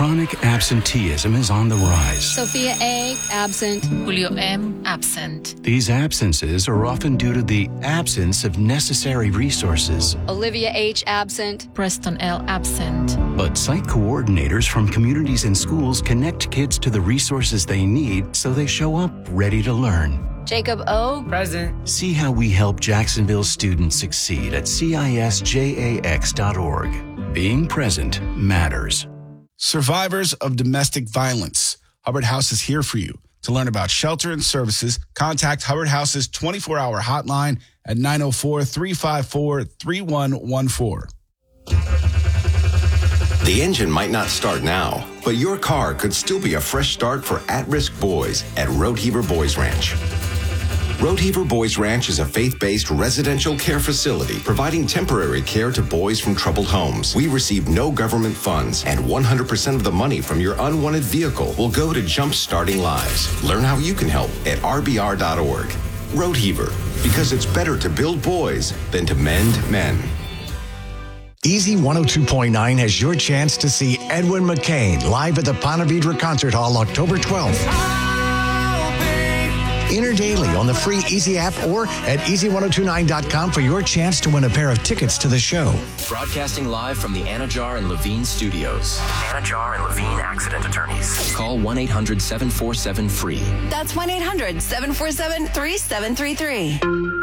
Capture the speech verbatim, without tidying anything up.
chronic absenteeism is on the rise. Sophia A., absent. Julio M., absent. These absences are often due to the absence of necessary resources. Olivia H., absent. Preston L., absent. But site coordinators from communities and schools connect kids to the resources they need so they show up ready to learn. Jacob O., present. See how we help Jacksonville students succeed at C I S J A X dot org. Being present matters. Survivors of domestic violence. Hubbard House is here for you. To learn about shelter and services, contact Hubbard House's twenty-four hour hotline at nine oh four, three five four, three one one four. The engine might not start now, but your car could still be a fresh start for at-risk boys at Roadheaver Boys Ranch. Roadheaver Boys Ranch is a faith-based residential care facility providing temporary care to boys from troubled homes. We receive no government funds, and one hundred percent of the money from your unwanted vehicle will go to jump-starting lives. Learn how you can help at R B R dot org. Roadheaver, because it's better to build boys than to mend men. Easy one oh two point nine has your chance to see Edwin McCain live at the Ponte Vedra Concert Hall October twelfth. Enter daily on the free Easy app or at easy one oh two nine dot com for your chance to win a pair of tickets to the show. Broadcasting live from the Anajar and Levine studios. Anajar and Levine Accident Attorneys. Call one eight hundred seven four seven free. That's one eight hundred seven four seven three seven three three.